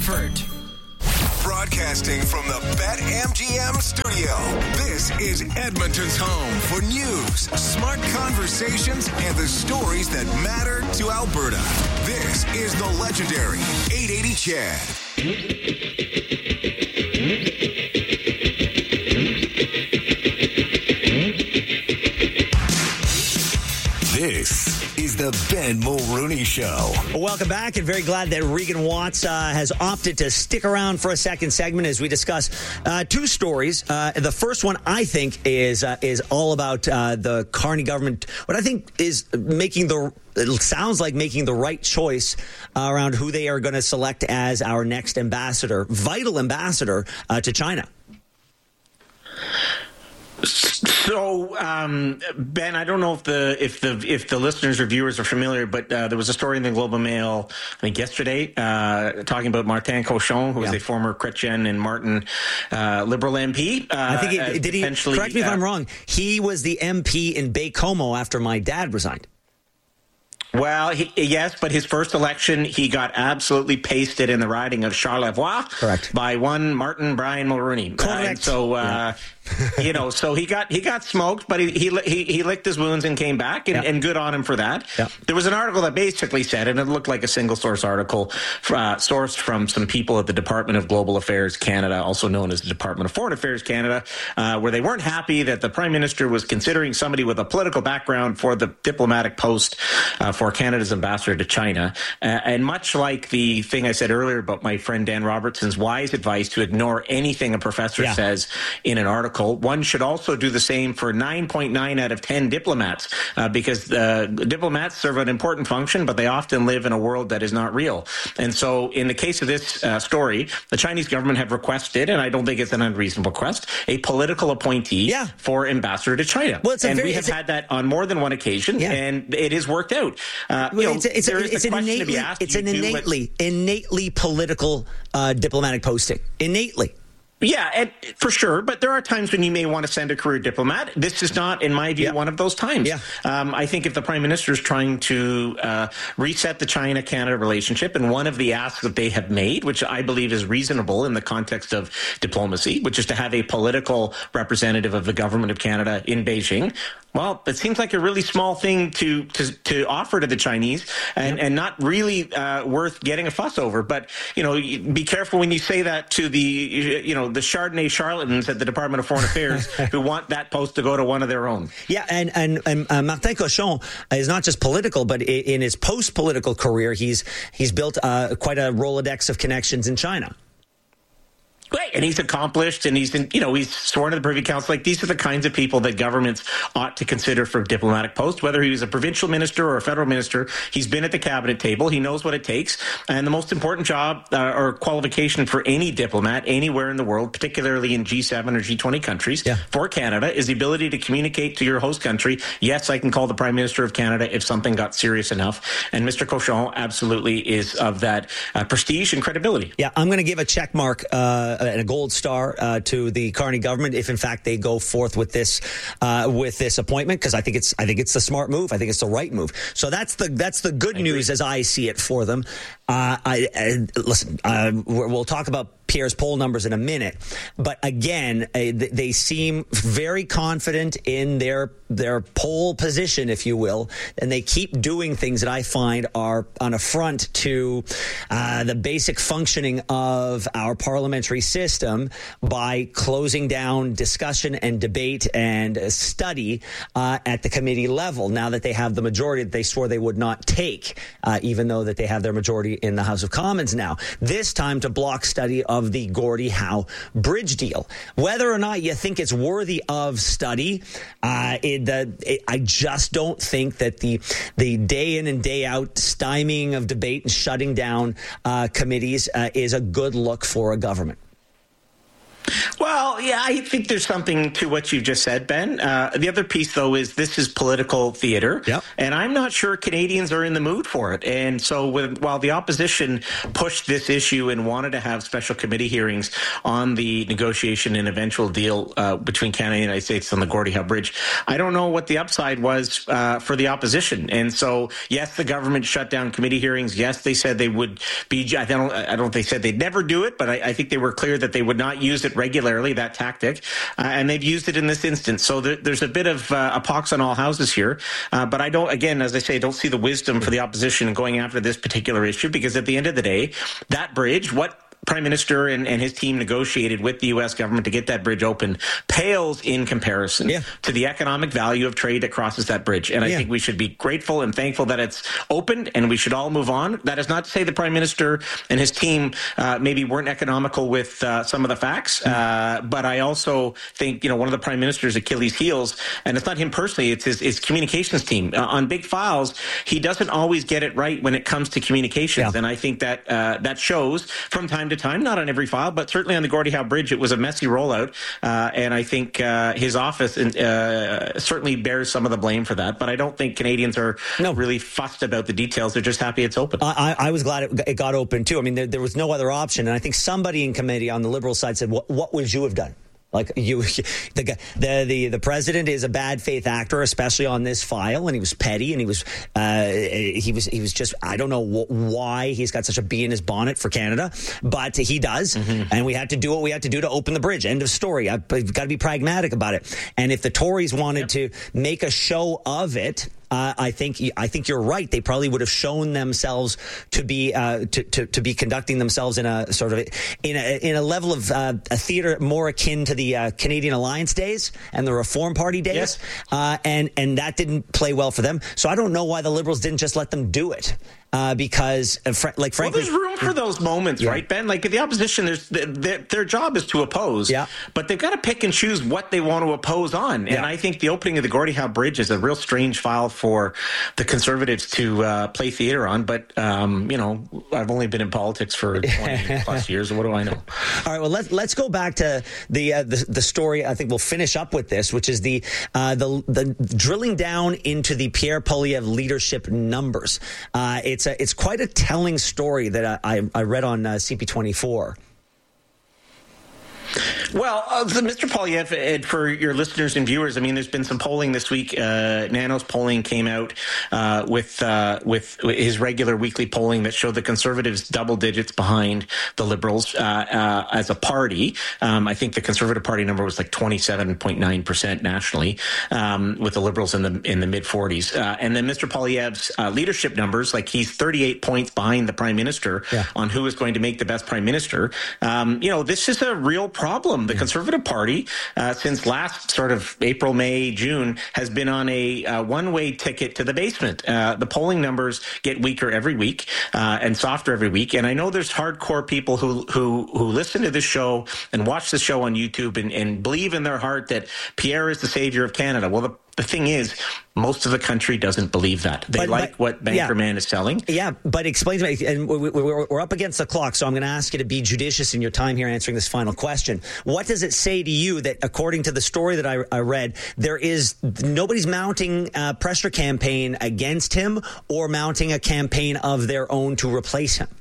Brantford. Broadcasting from the BetMGM studio, this is Edmonton's home for news, smart conversations, and the stories that matter to Alberta. This is the legendary 880 Chad. This is the Ben Mulrooney Show. Welcome back, and very glad that Regan Watts has opted to stick around for a second segment as we discuss two stories. The first one, I think, is all about the Carney government. What I think is it sounds like making the right choice around who they are going to select as our next ambassador, vital ambassador to China. So, Ben, I don't know if the listeners or viewers are familiar, but there was a story in the Globe and Mail, I think yesterday, talking about Martin Cochon, who is a former Chrétien and Martin Liberal MP. I think did he? Correct me if I'm wrong. He was the MP in Baie-Comeau after my dad resigned. Well, yes, but his first election, he got absolutely pasted in the riding of Charlevoix. Correct. By one Martin Brian Mulrooney. Correct. So he got smoked, but he licked his wounds and came back, and good on him for that. Yeah. There was an article that basically said, and it looked like a single source article, sourced from some people at the Department of Global Affairs Canada, also known as the Department of Foreign Affairs Canada, where they weren't happy that the Prime Minister was considering somebody with a political background for the diplomatic post for Canada's ambassador to China. And much like the thing I said earlier about my friend Dan Robertson's wise advice to ignore anything a professor says in an article, one should also do the same for 9.9 out of 10 diplomats, because diplomats serve an important function, but they often live in a world that is not real. And so in the case of this story, the Chinese government have requested, and I don't think it's an unreasonable request, a political appointee for ambassador to China. Well, we have had that on more than one occasion, and it has worked out. It's an innately political diplomatic posting. Innately. Yeah, and for sure. But there are times when you may want to send a career diplomat. This is not, in my view, one of those times. Yeah. I think if the Prime Minister is trying to reset the China-Canada relationship, and one of the asks that they have made, which I believe is reasonable in the context of diplomacy, which is to have a political representative of the government of Canada in Beijing, well, it seems like a really small thing to offer to the Chinese, and not really worth getting a fuss over. But be careful when you say that to the Chardonnay charlatans at the Department of Foreign Affairs who want that post to go to one of their own. Yeah, and Martin Cochon is not just political, but in his post-political career, he's built quite a Rolodex of connections in China. Right, and he's accomplished, and he's sworn to the Privy Council. Like, these are the kinds of people that governments ought to consider for diplomatic posts. Whether he was a provincial minister or a federal minister, he's been at the cabinet table. He knows what it takes. And the most important job or qualification for any diplomat anywhere in the world, particularly in G7 or G20 countries, for Canada, is the ability to communicate to your host country, yes, I can call the Prime Minister of Canada if something got serious enough. And Mr. Cochon absolutely is of that prestige and credibility. Yeah, I'm going to give a check mark and a gold star to the Carney government if, in fact, they go forth with this appointment, because I think it's the smart move. I think it's the right move. So that's the good news as I see it for them. We'll talk about Pierre's poll numbers in a minute, but again, they seem very confident in their poll position, if you will, and they keep doing things that I find are an affront to the basic functioning of our parliamentary system by closing down discussion and debate and study at the committee level. Now that they have the majority that they swore they would not take, even though that they have their majority in the House of Commons now. This time to block study of the Gordie Howe bridge deal. Whether or not you think it's worthy of study, I just don't think that the day in and day out stymieing of debate and shutting down committees is a good look for a government. Well, Well, yeah, I think there's something to what you just said, Ben. The other piece, though, is this is political theater, and I'm not sure Canadians are in the mood for it. And so while the opposition pushed this issue and wanted to have special committee hearings on the negotiation and eventual deal between Canada and the United States on the Gordie Howe Bridge, I don't know what the upside was for the opposition. And so, yes, the government shut down committee hearings. Yes, they said they would be. I don't. They said they'd never do it, but I think they were clear that they would not use it regularly, that tactic, and they've used it in this instance. So there's a bit of a pox on all houses here. But I don't, again, as I say, don't see the wisdom for the opposition in going after this particular issue, because at the end of the day, that bridge, what Prime Minister and his team negotiated with the U.S. government to get that bridge open pales in comparison to the economic value of trade that crosses that bridge. And I think we should be grateful and thankful that it's opened, and we should all move on. That is not to say the Prime Minister and his team maybe weren't economical with some of the facts, but I also think, one of the Prime Minister's Achilles heels, and it's not him personally, it's his communications team. On big files, he doesn't always get it right when it comes to communications, and I think that that shows from time to time, not on every file, but certainly on the Gordie Howe Bridge, it was a messy rollout, and I think his office certainly bears some of the blame for that. But I don't think Canadians are really fussed about the details. They're just happy it's open. I was glad it got open too. I mean, there was no other option, and I think somebody in committee on the Liberal side said, "What would you have done?" Like the president is a bad faith actor, especially on this file, and he was petty, and he was just, I don't know why he's got such a bee in his bonnet for Canada, but he does, and we had to do what we had to do to open the bridge. End of story. I've got to be pragmatic about it. And if the Tories wanted to make a show of it, I think you're right. They probably would have shown themselves to be to be conducting themselves in a sort of in a level of a theater more akin to the Canadian Alliance days and the Reform Party days, and that didn't play well for them. So I don't know why the Liberals didn't just let them do it. Because, frankly, there's room for those moments, right, Ben? Like the opposition, their job is to oppose, but they've got to pick and choose what they want to oppose on. And I think the opening of the Gordie Howe Bridge is a real strange file for the Conservatives to play theater on. But I've only been in politics for 20 plus years. What do I know? All right, well, let's go back to the story. I think we'll finish up with this, which is the drilling down into the Pierre Poilievre leadership numbers. It's quite a telling story that I read on CP24. Well, Mr. Poilievre, for your listeners and viewers, I mean, there's been some polling this week. Nanos polling came out with his regular weekly polling that showed the Conservatives double digits behind the Liberals as a party. I think the Conservative Party number was like 27.9% nationally, with the Liberals in the mid 40s. And then Mr. Poilievre's leadership numbers, like he's 38 points behind the Prime Minister on who is going to make the best Prime Minister. This is a real problem. The Conservative Party, since last sort of April, May, June, has been on a one-way ticket to the basement. The polling numbers get weaker every week and softer every week. And I know there's hardcore people who listen to this show and watch the show on YouTube and believe in their heart that Pierre is the savior of Canada. Well, the thing is, most of the country doesn't believe that. They like what Bankerman is selling. Yeah, but explain to me, and we're up against the clock, so I'm going to ask you to be judicious in your time here answering this final question. What does it say to you that, according to the story that I read, nobody's mounting a pressure campaign against him or mounting a campaign of their own to replace him?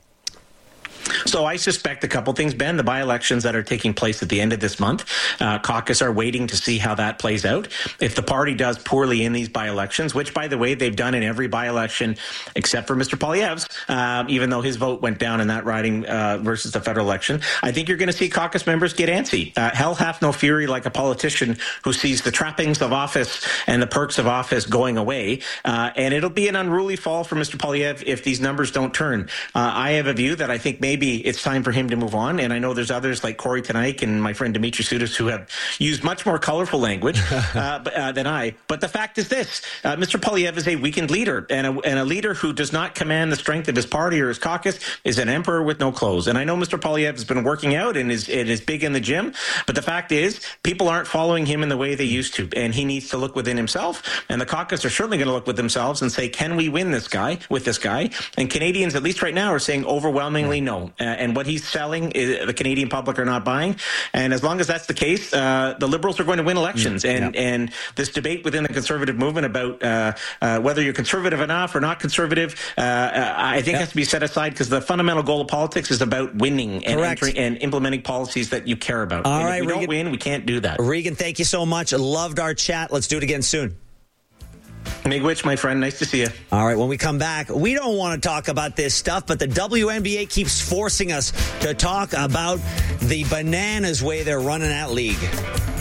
So I suspect a couple things, Ben. The by-elections that are taking place at the end of this month, caucus are waiting to see how that plays out. If the party does poorly in these by-elections, which, by the way, they've done in every by-election except for Mr. Poilievre's, even though his vote went down in that riding versus the federal election, I think you're going to see caucus members get antsy. Hell hath no fury like a politician who sees the trappings of office and the perks of office going away. And it'll be an unruly fall for Mr. Poilievre if these numbers don't turn. I have a view that I think maybe it's time for him to move on. And I know there's others like Corey Tenayk and my friend Dimitri Soudis who have used much more colorful language than I. But the fact is this, Mr. Poilievre is a weakened leader, and a leader who does not command the strength of his party or his caucus is an emperor with no clothes. And I know Mr. Poilievre has been working out and is big in the gym, but the fact is people aren't following him in the way they used to, and he needs to look within himself. And the caucus are certainly going to look with themselves and say, can we win with this guy? And Canadians, at least right now, are saying overwhelmingly no. no. And what he's selling, the Canadian public are not buying. And as long as that's the case, the Liberals are going to win elections. And this debate within the Conservative movement about whether you're conservative enough or not conservative, I think has to be set aside, because the fundamental goal of politics is about winning and implementing policies that you care about. All right, if we don't win, we can't do that. Regan, thank you so much. I loved our chat. Let's do it again soon. Miigwech, my friend. Nice to see you. All right, when we come back, we don't want to talk about this stuff, but the WNBA keeps forcing us to talk about the bananas way they're running that league.